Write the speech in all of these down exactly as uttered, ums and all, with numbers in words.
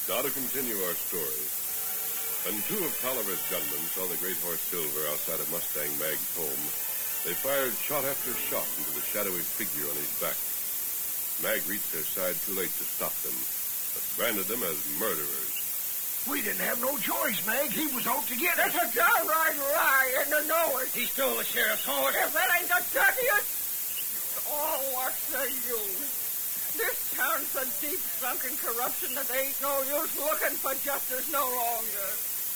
Now to continue our story. When two of Tolliver's gunmen saw the great horse Silver outside of Mustang Mag's home, they fired shot after shot into the shadowy figure on his back. Mag reached their side too late to stop them, but branded them as murderers. We didn't have no choice, Mag. He was out to get us. That's a downright lie, and you know it. He stole the sheriff's horse. If that ain't the dirtiest... Oh, what's the use? This town's so deep sunk in corruption that there ain't no use looking for justice no longer.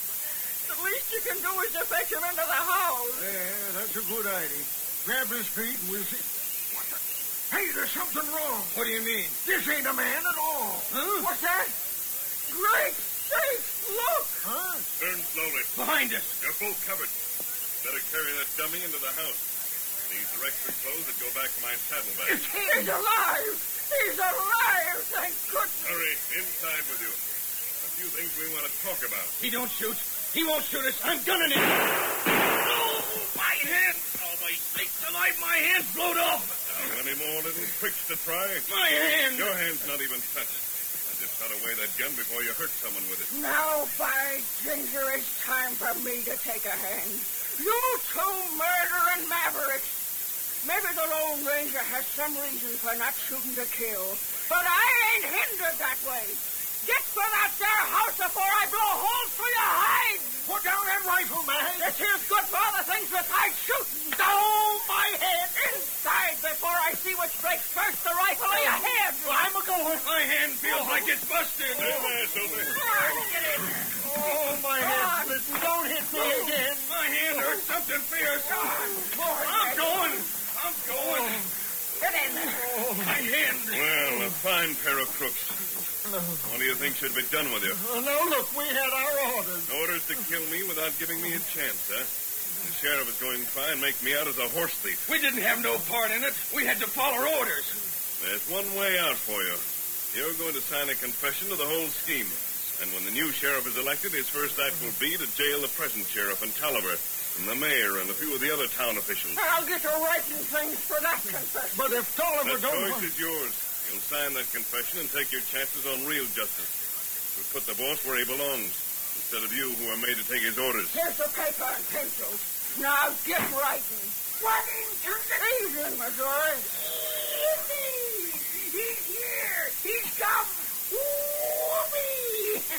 The least you can do is to fetch him into the house. Yeah, that's a good idea. Grab his feet and we'll see. What the... Hey, there's something wrong. What do you mean? This ain't a man at all. Huh? What's that? Great State, look! Huh? Turn slowly. Behind us. You're both covered. Better carry that dummy into the house. These are extra clothes that go back to my saddlebag. It's him. He's alive! He's alive, thank goodness! Hurry, inside with you. A few things we want to talk about. He don't shoot. He won't shoot us. I'm gunning him. Oh, my hand! Oh, my sakes alive, my hand's blowed off. Now, any more little tricks to try? My hand! Your hand's not even touched. I just got away that gun before you hurt someone with it. Now, by ginger, it's time for me to take a hand. You two murdering mavericks. Maybe the Lone Ranger has some reason for not shooting to kill, but I ain't hindered that way. Get for that there house before I blow holes through your hide. Put down that rifle, man. This here's good for other things besides shooting. Oh, my head. Inside before I see which breaks first, the rifle or your head. I'm a-going. My hand feels like it's busted. There, there, Silver. Get in. Oh, my head's splitting. Don't hit me again. My hand hurts something fierce. I'm going. I'm going. Get in there. My hand. Well, a fine pair of crooks. What do you think should be done with you? Oh, no, look, we had our orders. Orders to kill me without giving me a chance, huh? The sheriff is going to try and make me out as a horse thief. We didn't have no part in it. We had to follow orders. There's one way out for you. You're going to sign a confession to the whole scheme. And when the new sheriff is elected, his first act will be to jail the present sheriff and Tolliver, and the mayor, and a few of the other town officials. I'll get to writing things for that confession. But if Tolliver That don't... choice is yours. You'll sign that confession and take your chances on real justice. We'll put the boss where he belongs, instead of you who are made to take his orders. Here's the paper and pencils. Now get writing. What into the evening, Missouri? He's here. He's come. Whoopee.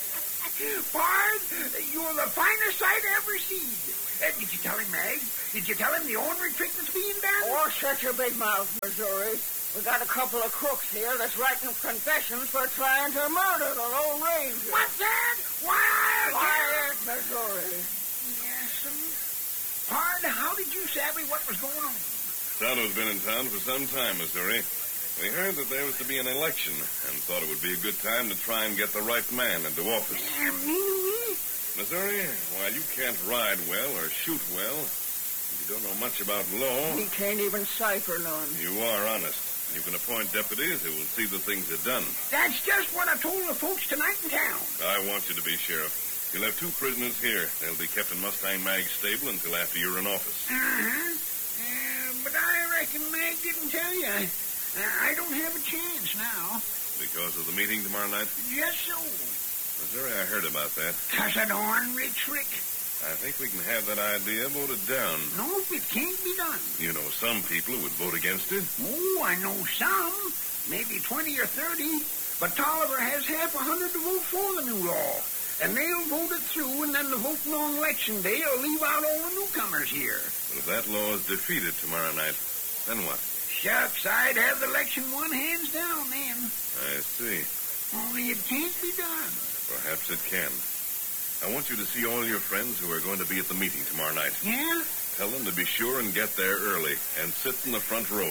Bard, you're the finest sight I ever seen. Uh, did you tell him, Mag? Did you tell him the ornery trick that's being done? Oh, shut your big mouth, Missouri. We got a couple of crooks here that's writing confessions for trying to murder the Lone Ranger. What's that? Wild Quiet, Missouri. Yes, sir. Pard, how did you savvy what was going on? Tonto's been in town for some time, Missouri. We heard that there was to be an election and thought it would be a good time to try and get the right man into office. Uh, me? Missouri, while you can't ride well or shoot well, you don't know much about law. He can't even cipher none. You are honest. You can appoint deputies who will see that things are done. That's just what I told the folks tonight in town. I want you to be sheriff. You'll have two prisoners here. They'll be kept in Mustang Mag's stable until after you're in office. Uh-huh. Uh, but I reckon Mag didn't tell you. I, uh, I don't have a chance now. Because of the meeting tomorrow night? Yes, so. Missouri, I heard about that. Cause an ornery trick. I think we can have that idea voted down. No, it can't be done. You know some people who would vote against it. Oh, I know some. Maybe twenty or thirty. But Tolliver has half a hundred to vote for the new law. And they'll vote it through, and then the voting on election day will leave out all the newcomers here. But if that law is defeated tomorrow night, then what? Shucks, I'd have the election one hands down then. I see. Only it can't be done. Perhaps it can. I want you to see all your friends who are going to be at the meeting tomorrow night. Yeah? Tell them to be sure and get there early and sit in the front row.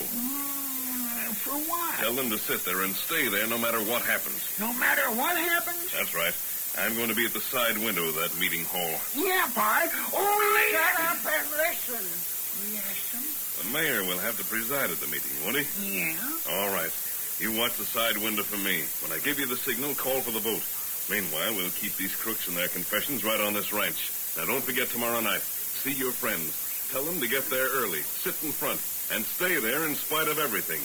Mm, for what? Tell them to sit there and stay there no matter what happens. No matter what happens? That's right. I'm going to be at the side window of that meeting hall. Yeah, Bart. Only... Shut up and listen. Yes, sir? The mayor will have to preside at the meeting, won't he? Yeah? All right. You watch the side window for me. When I give you the signal, call for the vote. Meanwhile, we'll keep these crooks and their confessions right on this ranch. Now, don't forget tomorrow night. See your friends. Tell them to get there early, sit in front, and stay there in spite of everything.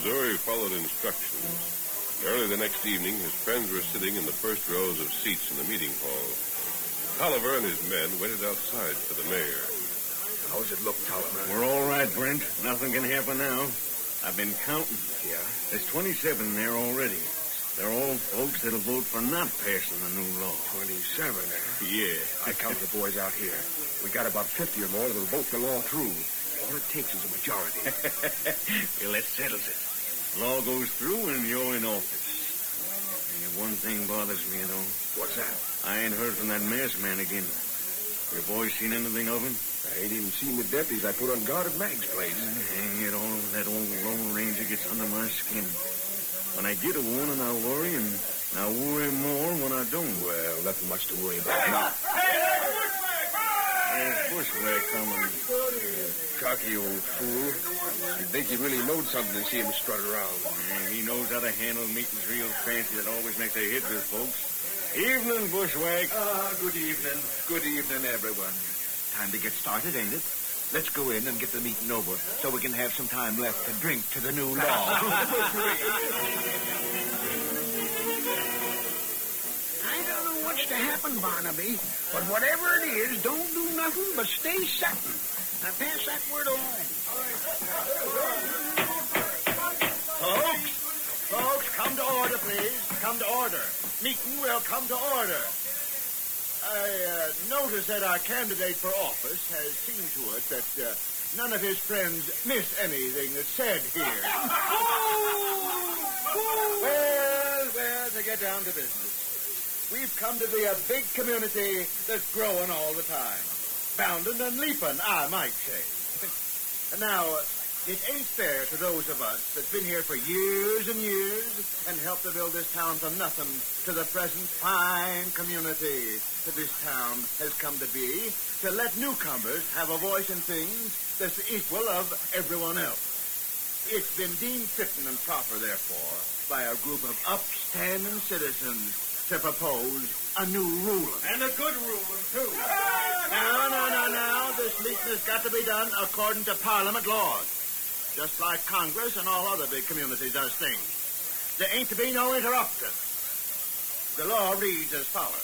Missouri followed instructions. Early the next evening, his friends were sitting in the first rows of seats in the meeting hall. Tolliver and his men waited outside for the mayor. How's it look, Tolliver? We're all right, Brent. Nothing can happen now. I've been counting. Yeah? There's twenty-seven there already. They're all folks that'll vote for not passing the new law. twenty-seven, eh? Yeah. I counted the boys out here. We got about fifty or more that'll vote the law through. All it takes is a majority. Well, that settles it. Law goes through and you're in office. And one thing bothers me, though. What's that? I ain't heard from that masked man again. Your boys seen anything of him? I ain't even seen the deputies I put on guard at Mag's place. Hang it all, that old Lone Ranger gets under my skin. When I get a warning, I'll worry, and I'll worry more when I don't. Well, nothing much to worry about now. There's Bushwhack coming. Cocky old fool. You'd think he really knowed something to see him strut around. Yeah, he knows how to handle meetings real fancy that always make their hit with folks. Evening, Bushwhack. Ah, good evening. Good evening, everyone. Time to get started, ain't it? Let's go in and get the meeting over so we can have some time left to drink to the new law. I don't know what's to happen, Barnaby, but whatever it is, don't do nothing but stay setting. Now pass that word along. Folks, folks, come to order, please. Come to order. Meeting will come to order. I uh, notice that our candidate for office has seen to it that uh, none of his friends miss anything that's said here. Well, well, to get down to business. We've come to be a big community that's growing all the time. Bounding and leaping, I might say. Now, it ain't fair to those of us that's been here for years and years and helped to build this town from nothing to the present fine community that this town has come to be, to let newcomers have a voice in things that's the equal of everyone else. It's been deemed fitting and proper, therefore, by a group of upstanding citizens to propose a new ruling. And a good ruling, too. Now, now, now, now, this meeting has got to be done according to Parliament laws. Just like Congress and all other big communities does things. There ain't to be no interruption. The law reads as follows.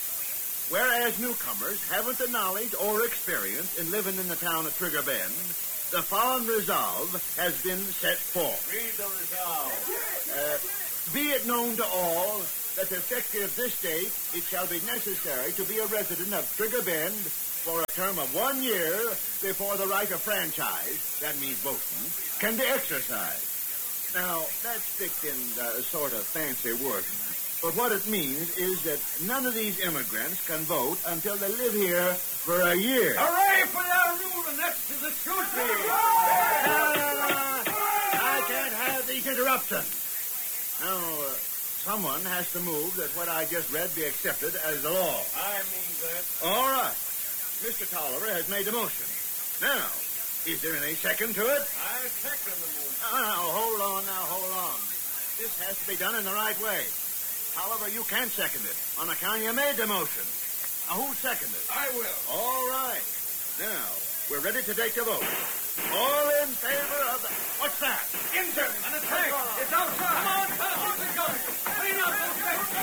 Whereas newcomers haven't the knowledge or experience in living in the town of Trigger Bend, the following resolve has been set forth. Read the resolve. Uh, be it known to all that effective this date, it shall be necessary to be a resident of Trigger Bend for a term of one year before the right of franchise, that means voting, can be exercised. Now, that's thick and uh, sort of fancy wording, but what it means is that none of these immigrants can vote until they live here for a year. Hooray for that rule, and that's to the scrutiny. No, no, no, no. I can't have these interruptions. Now, uh, someone has to move that what I just read be accepted as the law. I mean that. All right. Mister Tolliver has made the motion. Now, is there any second to it? I second the motion. No, no, hold on now, hold on. This has to be done in the right way. Tolliver, you can't second it. On account you made the motion. Now, who seconded it? I will. All right. Now, we're ready to take the vote. All in favor of the... What's that? Engine, an attack. It's outside. Come on, come on, it's going. Clean up those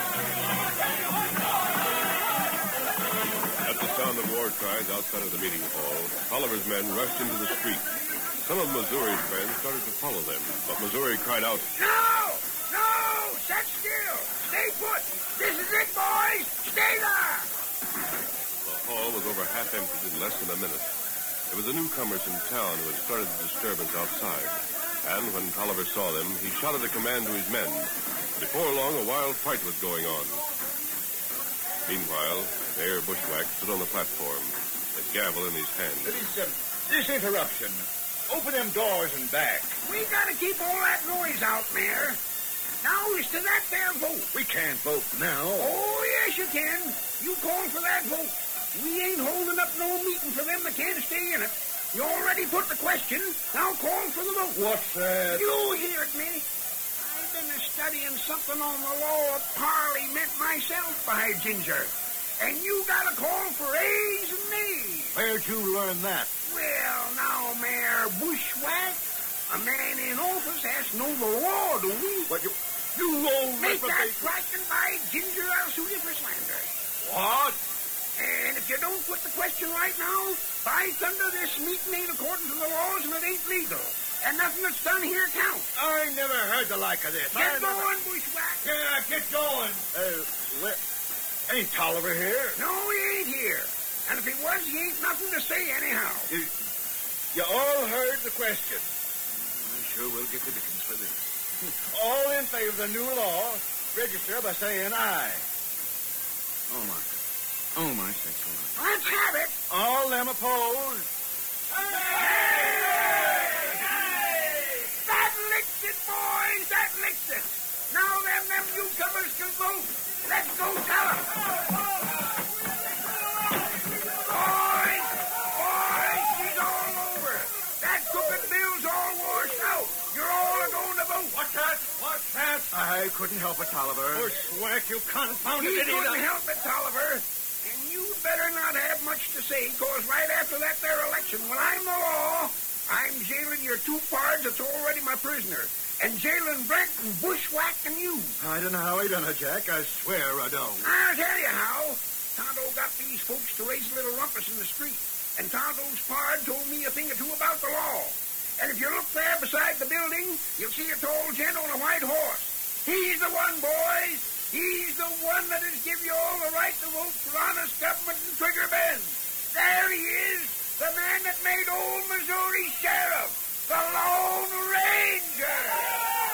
At the sound of war cries outside of the meeting hall, Tolliver's men rushed into the street. Some of Missouri's friends started to follow them, but Missouri cried out, No! No! Sit still! Stay put! This is it, boys! Stay there! The hall was over half emptied in less than a minute. It was the newcomers in town who had started the disturbance outside. And when Tolliver saw them, he shouted a command to his men. Before long, a wild fight was going on. Meanwhile, Mayor Bushwhack stood on the platform, a gavel in his hand. This, uh, this interruption. Open them doors and back. We gotta keep all that noise out, Mayor. Now as to that there vote. We can't vote now. Oh, yes, you can. You call for that vote. We ain't holding up no meeting for them that can't stay in it. You already put the question. Now call for the vote. What's that? You heard me. I've been studying something on the law of Parliament myself, by Ginger. And you gotta call for A's and nays. Where'd you learn that? Well, now, Mayor Bushwhack, A man in office has to know the law, do we? What, you... You old Make that reprobate... striking by Ginger, I'll sue you for slander. What? And if you don't put the question right now, by thunder, this meeting ain't according to the laws and it ain't legal. And nothing that's done here counts. I never heard the like of this. Get I never... going, Bushwhack. Yeah, get going. Uh, where... Ain't Tolliver here? No, he ain't here. And if he was, he ain't nothing to say anyhow. You, you all heard the question. I sure will get the dickens for this. All in favor of the new law, register by saying aye. Oh, my. Oh, my sakes. Let's have it. All them opposed. That licks it, boys. That licks it. Now them, them newcomers can vote. Let's go tell them. Boys, boys, she's all over. That crooked bill's all washed out. You're all going to vote. What's that? What's that? I couldn't help it, Tolliver. Bushwhack, you confounded He idiot. couldn't help it, Tolliver. And you'd better not have much to say, because right after that there election, when I'm the law, I'm jailing your two pards that's already my prisoner. And jailing Brent and Bushwhack and you. I don't know how he done it, Jack. I swear I don't. I'll tell you how. Tonto got these folks to raise a little rumpus in the street. And Tonto's pard told me a thing or two about the law. And if you look there beside the building, you'll see a tall gent on a white horse. He's the one, boys. He's the one that has given you all the right to vote for honest government in Trigger Bend. There he is, the man that made old Missouri sheriff.